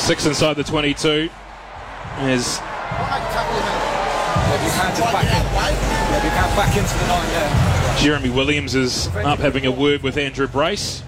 6 inside the 22. As back into the line there. Jeremy Williams is up having a word with Andrew Brace.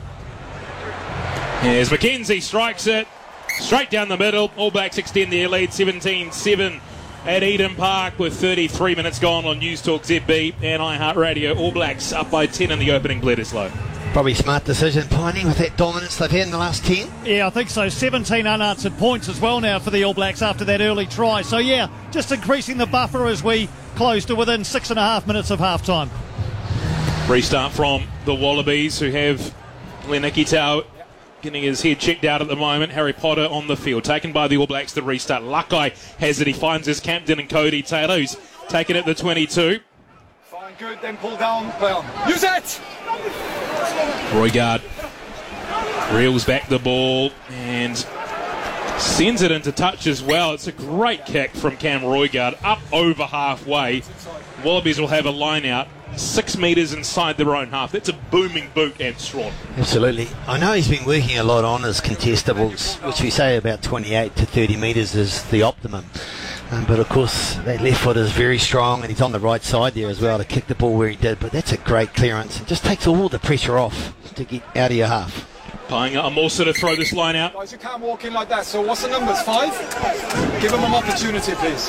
As Mackenzie strikes it straight down the middle. All Blacks extend their lead 17-7 at Eden Park with 33 minutes gone on News Talk ZB and iHeartRadio. All Blacks up by 10 in the opening. Bledisloe. Probably smart decision, Piney, with that dominance they've had in the last 10. Yeah, I think so. 17 unanswered points as well now for the All Blacks after that early try. So, yeah, just increasing the buffer as we close to within 6.5 minutes of half-time. Restart from the Wallabies, who have Lenikitau getting his head checked out at the moment. Harry Potter on the field, taken by the All Blacks to restart. Luckeye has it. He finds his captain and Cody Taylor, who's taken it the 22. Fine, good, then pull down, play on. Use it! Roigard reels back the ball and sends it into touch as well. It's a great kick from Cam Roigard up over halfway. Wallabies will have a line out 6 metres inside their own half. That's a booming boot, and Strawn. Absolutely. I know he's been working a lot on his contestables, which we say about 28 to 30 metres is the optimum. But of course, that left foot is very strong, and he's on the right side there as well to kick the ball where he did. But that's a great clearance. It just takes all the pressure off to get out of your half. Painga Amosa to throw this line out. Guys, you can't walk in like that. So what's the numbers? 5? Give him an opportunity, please.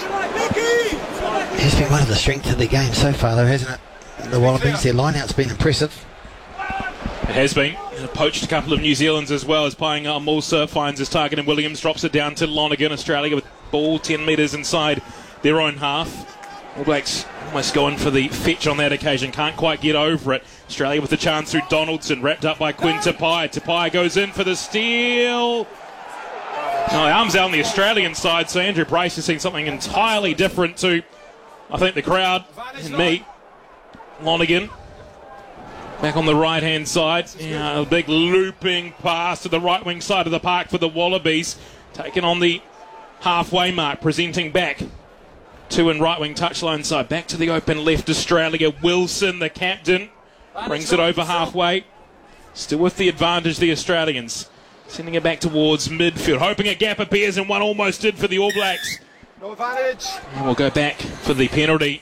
It's been one of the strengths of the game so far, though, hasn't it? The Wallabies, their line-out's been impressive. It has been. Poached a couple of New Zealanders as well as Painga Amosa finds his target, and Williams drops it down to Lonergan. Australia with ball 10 metres inside their own half. All Blacks almost going for the fetch on that occasion, can't quite get over it. Australia with the chance through Donaldson, wrapped up by Quinn Tupai. Tupai goes in for the steal. No, arms out on the Australian side, so Andrew Brace has seen something entirely different to, I think, the crowd and me. Lonergan back on the right hand side, a big looping pass to the right wing side of the park for the Wallabies, taken on the halfway mark, presenting back to and right wing touchline side, back to the open left. Australia, Wilson the captain brings it over halfway, still with the advantage, the Australians sending it back towards midfield, hoping a gap appears, and one almost did for the All Blacks. No advantage. And we'll go back for the penalty.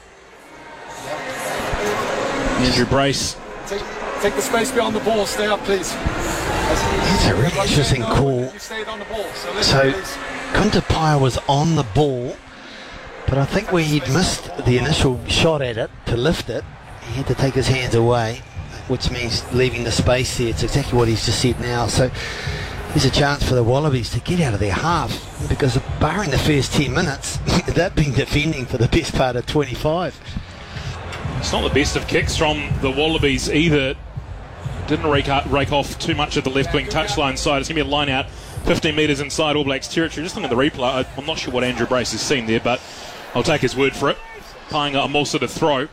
Andrew Brace. Take the space beyond the ball. Stay up, please. It's a really interesting call. You stayed on the ball. So Kuntapaya was on the ball, but I think where he'd missed the initial shot at it to lift it, he had to take his hands away, which means leaving the space there. It's exactly what he's just said now. So there's a chance for the Wallabies to get out of their half, because barring the first 10 minutes, they've been defending for the best part of 25. It's not the best of kicks from the Wallabies either. Didn't rake off too much of the left wing touchline side. It's going to be a line out 15 metres inside All Blacks territory. Just looking at the replay, I'm not sure what Andrew Brace has seen there, but I'll take his word for it. Painga Amosa to throw.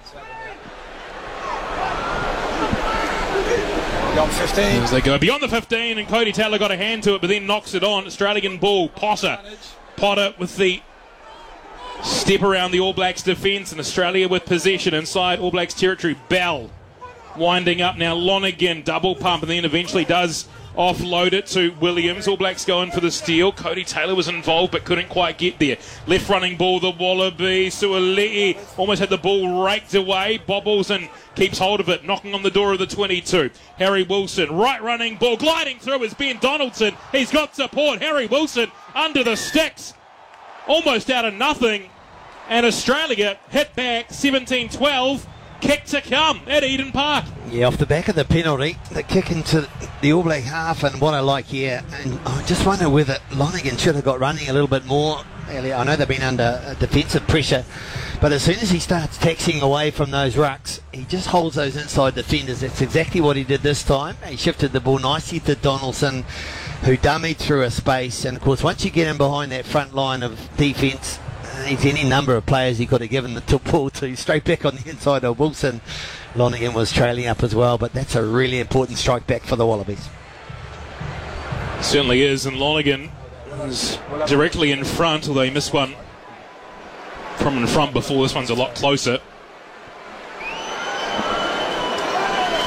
Beyond 15. As they go beyond the 15, and Cody Taylor got a hand to it, but then knocks it on. Australian ball, Potter with the step around the All Blacks defence, and Australia with possession inside All Blacks territory. Bell winding up now. Lonergan double pump, and then eventually does offload it to Williams. All Blacks going for the steal. Cody Taylor was involved but couldn't quite get there. Left running ball, the Wallabies. Suali'i almost had the ball raked away, bobbles and keeps hold of it, knocking on the door of the 22. Harry Wilson, right running ball, gliding through is Ben Donaldson. He's got support. Harry Wilson under the sticks, almost out of nothing. And Australia hit back 17-12. Kick to come at Eden Park. Yeah, off the back of the penalty, the kick into the All Black half, and what I like here, and I just wonder whether Lonergan should have got running a little bit more earlier. I know they've been under defensive pressure, but as soon as he starts taxiing away from those rucks, he just holds those inside defenders. That's exactly what he did this time. He shifted the ball nicely to Donaldson, who dummied through a space, and of course once you get him behind that front line of defence, there's any number of players he could have given the ball to. Straight back on the inside of Wilson. Lonergan was trailing up as well, but that's a really important strike back for the Wallabies. Certainly is, and Lonergan was directly in front, although he missed one from in front before. This one's a lot closer.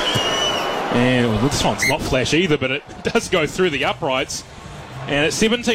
And well, this one's not flash either, but it does go through the uprights. And at 17